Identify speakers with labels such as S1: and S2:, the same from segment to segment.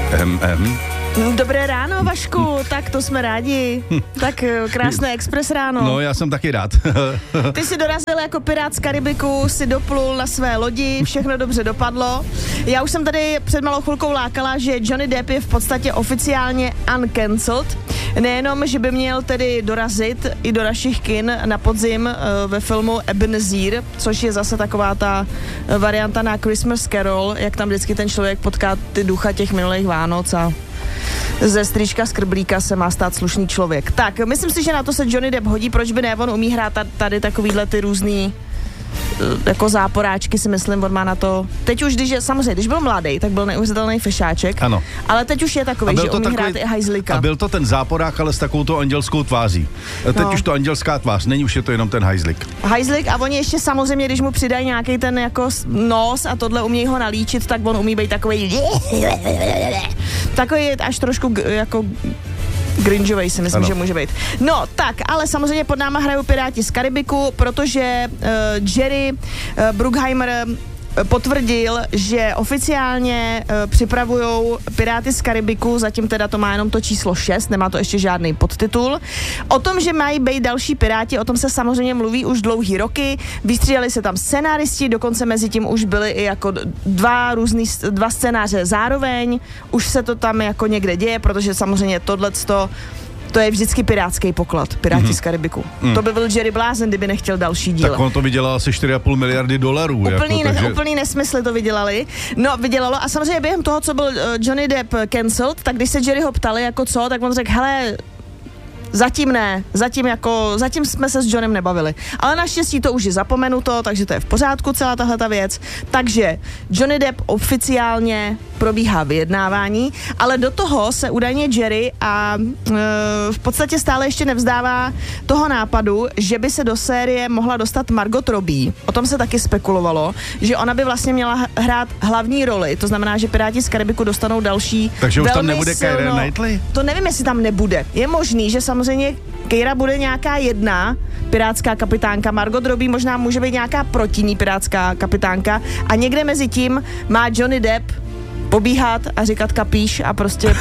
S1: Dobré ráno, Vašku, tak to jsme rádi. Tak krásné Express ráno.
S2: No, já jsem taky rád.
S1: Ty jsi dorazil jako pirát z Karibiku, si doplul na své lodi, všechno dobře dopadlo. Já už jsem tady před malou chvilkou lákala, že Johnny Depp je v podstatě oficiálně uncancelled. Nejenom, že by měl tedy dorazit i do našich kin na podzim ve filmu Ebenezer, což je zase taková ta varianta na Christmas Carol, jak tam vždycky ten člověk potká ty ducha těch minulých Vánoc a ze strýčka skrblíka se má stát slušný člověk. Tak, myslím si, že na to se Johnny Depp hodí, proč by ne, on umí hrát tady takovýhle ty různý jako záporáčky, si myslím, on má na to. Teď už, když byl mladý, tak byl neuvěřitelný fešáček,
S2: ano.
S1: Ale teď už je takový, že umí hrát i hajzlíka.
S2: A byl to ten záporák, ale s takovou to andělskou tváří. Teď už to andělská tvář, není už je to jenom ten hajzlík. Hajzlík
S1: a oni ještě samozřejmě, když mu přidají nějaký ten jako nos a tohle umějí ho nalíčit, tak on umí být takový až trošku jako Gringeovej si myslím, že může být. No, tak, ale samozřejmě pod náma hrajou Piráti z Karibiku, protože Jerry Bruckheimer potvrdil, že oficiálně připravujou Piráty z Karibiku, zatím teda to má jenom to číslo 6, nemá to ještě žádný podtitul. O tom, že mají být další Piráti, o tom se samozřejmě mluví už dlouhý roky, vystřídali se tam scenáristi, dokonce mezi tím už byly i jako dva scénáře zároveň, už se to tam jako někde děje, protože samozřejmě tohleto to je vždycky pirátský poklad, Piráti z Karibiku. To by byl Jerry blázen, kdyby nechtěl další díl.
S2: Tak on to vydělal asi 4,5 miliardy dolarů.
S1: Úplný nesmysly to vydělalo a samozřejmě během toho, co byl Johnny Depp cancelled, tak když se Jerryho ptali jako co, tak on řekl, hele, zatím ne, zatím jsme se s Johnem nebavili. Ale naštěstí to už je zapomenuto, takže to je v pořádku celá tahleta věc. Takže Johnny Depp oficiálně probíhá vyjednávání, ale do toho se údajně Jerry a v podstatě stále ještě nevzdává toho nápadu, že by se do série mohla dostat Margot Robbie. O tom se taky spekulovalo, že ona by vlastně měla hrát hlavní roli, to znamená, že Piráti z Karibiku dostanou další.
S2: Takže už tam nebude Keira Knightley?
S1: To nevím, jestli tam nebude. Je možný, že samozřejmě Keira bude nějaká jedna pirátská kapitánka, Margot Robbie možná může být nějaká protiní pirátská kapitánka a někde mezi tím má Johnny Depp pobíhat a říkat kapíš a prostě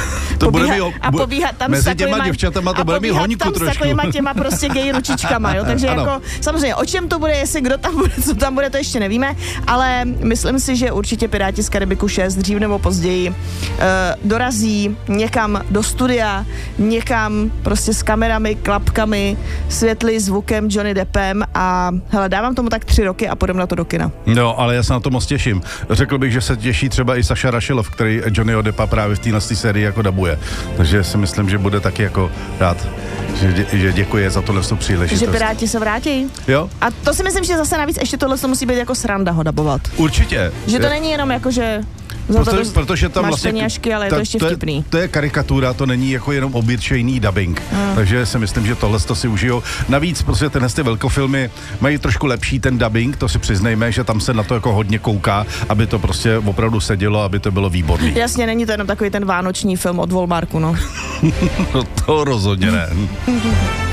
S1: pobíhat tam
S2: mezi těma děvčatama to bude mít honíku trošku.
S1: S takovýma těma prostě gay ručičkama, jo, takže jako samozřejmě o čem to bude, jestli kdo tam bude, co tam bude, to ještě nevíme, ale myslím si, že určitě Piráti z Karibiku 6 dřív nebo později dorazí někam do studia, někam prostě s kamerami, klapkami, světly, zvukem, Johnny Deppem a hele, dávám tomu tak 3 roky a půjdem na to do kina.
S2: No, ale já se na to moc těším. Řekl bych, že se těší třeba i Saša Rašilov, který Johnnyho Deppa právě v téhle sérii jako dabuje. Takže si myslím, že bude taky jako rád, že děkuje za tohle příležitost.
S1: Že Piráti se vrátí.
S2: Jo.
S1: A to si myslím, že zase navíc ještě tohle musí být jako sranda ho dabovat.
S2: Určitě.
S1: Že to není jenom jako, že
S2: protože tam vlastně
S1: peněžky, ale je to ještě vtipný.
S2: To je karikatura, to není jako jenom obyčejný dubbing. Takže si myslím, že tohle si užijou. Navíc prostě tyhle velkofilmy mají trošku lepší ten dubbing, to si přiznejme, že tam se na to jako hodně kouká, aby to prostě opravdu sedělo, aby to bylo výborný.
S1: Jasně, není to jenom takový ten vánoční film od Volmarku, no.
S2: To rozhodně ne.